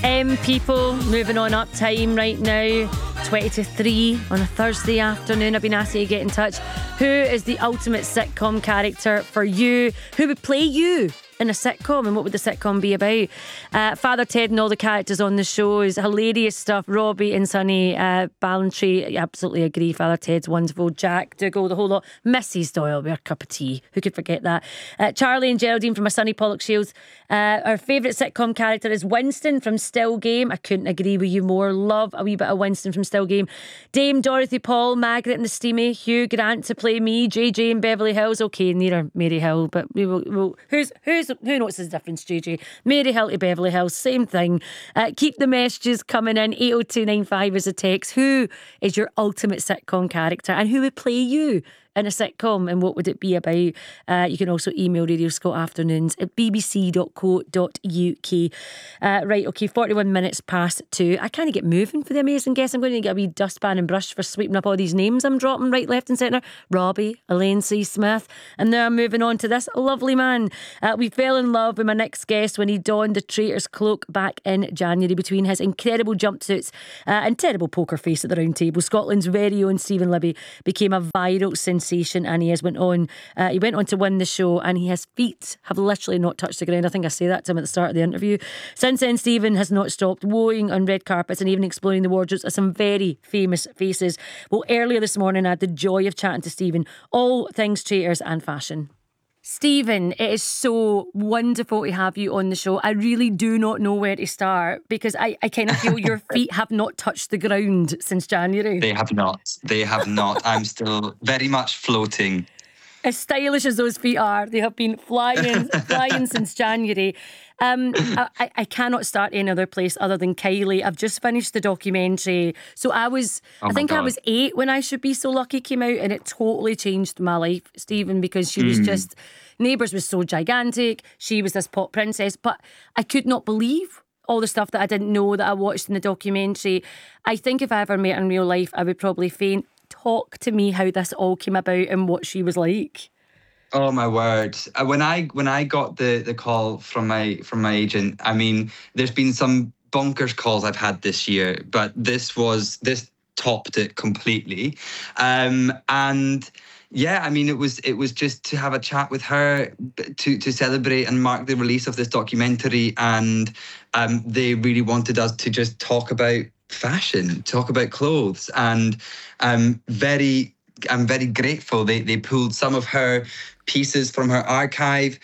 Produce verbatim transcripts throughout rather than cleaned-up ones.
M People, moving on up time right now. twenty to three on a Thursday afternoon. I've been asking you to get in touch. Who is the ultimate sitcom character for you? Who would play you in a sitcom, and what would the sitcom be about? Uh, Father Ted and all the characters on the show is hilarious stuff. Robbie and Sonny uh, Ballantyre, absolutely agree. Father Ted's wonderful. Jack Dougal, the whole lot. Missus Doyle, with her cup of tea. Who could forget that? Uh, Charlie and Geraldine from A Sunny Pollock Shields. Uh, our favourite sitcom character is Winston from Still Game. I couldn't agree with you more. Love a wee bit of Winston from Still Game. Dame Dorothy Paul, Margaret and the Steamy, Hugh Grant to play me, J J in Beverly Hills. Okay, neither Mary Hill, but we will. We'll, who's who's who knows the difference, J J? Mary Hill to Beverly Hills, same thing. Uh, keep the messages coming in. eight oh two nine five is a text. Who is your ultimate sitcom character, and who would play you in a sitcom, and what would it be about? Uh, you can also email Radio Scott Afternoons at b b c dot co dot u k. Uh, right, okay, forty-one minutes past two. I can't get moving for the amazing guest. I'm going to get a wee dustpan and brush for sweeping up all these names I'm dropping right, left and centre. Robbie, Elaine C. Smith. And now I'm moving on to this lovely man. Uh, we fell in love with my next guest when he donned the traitor's cloak back in January between his incredible jumpsuits uh, and terrible poker face at the round table. Scotland's very own Stephen Libby became a viral sensation. And he has went on uh, he went on to win the show, and he, his feet have literally not touched the ground. I think I say that to him at the start of the interview. Since then, Stephen has not stopped woeing on red carpets and even exploring the wardrobes of some very famous faces. Well, earlier this morning I had the joy of chatting to Stephen, all things traitors and fashion. Stephen, it is so wonderful to have you on the show. I really do not know where to start, because I, I kind of feel your feet have not touched the ground since January. They have not. They have not. I'm still very much floating. As stylish as those feet are, they have been flying, flying since January. Um, I, I cannot start any other place other than Kylie. I've just finished the documentary. So I was, oh I think God. I was eight when I Should Be So Lucky came out, and it totally changed my life, Stephen, because she mm. was just, Neighbours was so gigantic. She was this pop princess, but I could not believe all the stuff that I didn't know that I watched in the documentary. I think if I ever met her in real life, I would probably faint. Talk to me how this all came about and what she was like. Oh my word! When I when I got the, the call from my from my agent, I mean, there's been some bonkers calls I've had this year, but this was this topped it completely. Um, and yeah, I mean, it was it was just to have a chat with her to to celebrate and mark the release of this documentary, and um, they really wanted us to just talk about fashion, talk about clothes, and um, very. I'm very grateful they they pulled some of her pieces from her archive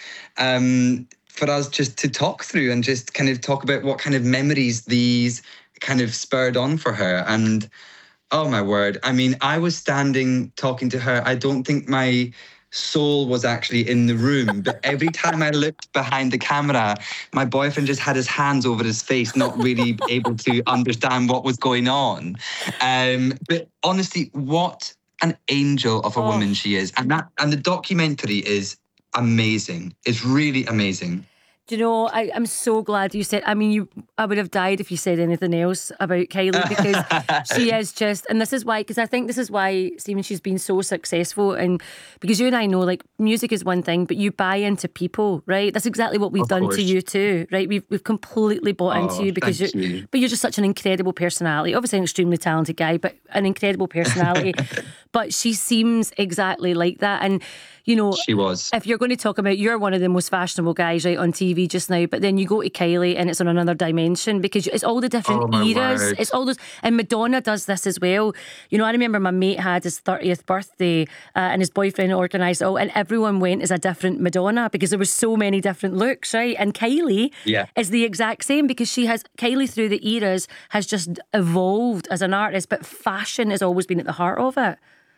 um, for us just to talk through and just kind of talk about what kind of memories these kind of spurred on for her. And oh my word, I mean, I was standing talking to her. I don't think my soul was actually in the room, but every time I looked behind the camera, my boyfriend just had his hands over his face, not really able to understand what was going on. Um, but honestly, what an angel of a oh. woman she is. And that and the documentary is amazing. It's really amazing. Do you know, I, I'm so glad you said, I mean, you. I would have died if you said anything else about Kylie, because she is just, and this is why, because I think this is why, Stephen, she's been so successful. And because you and I know, like, music is one thing, but you buy into people, right? That's exactly what we've of done course. to you too, right? We've we've completely bought oh, into you because you're, you. but you're just such an incredible personality. Obviously an extremely talented guy, but an incredible personality. But she seems exactly like that. And you know, she was. If you're going to talk about, you're one of the most fashionable guys right on T V just now, but then you go to Kylie and it's on another dimension, because it's all the different oh, eras. Word. It's all those, and Madonna does this as well. You know, I remember my mate had his thirtieth birthday uh, and his boyfriend organised it all, and everyone went as a different Madonna because there were so many different looks, right? And Kylie yeah. is the exact same, because she has, Kylie through the eras has just evolved as an artist, but fashion has always been at the heart of it.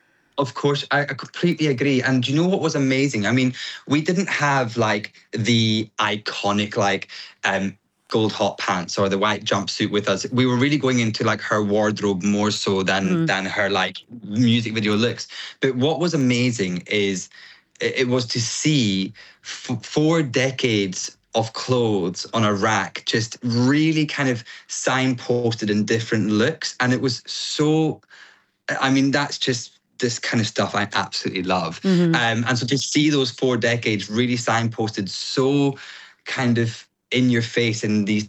Of course, I, I completely agree. And do you know what was amazing? I mean, we didn't have like the iconic like um, gold hot pants or the white jumpsuit with us. We were really going into like her wardrobe more so than mm. than her like music video looks. But what was amazing is it, it was to see f- four decades of clothes on a rack, just really kind of signposted in different looks. And it was so, I mean, that's just this kind of stuff I absolutely love. Mm-hmm. Um, and so to see those four decades really signposted so kind of in your face in these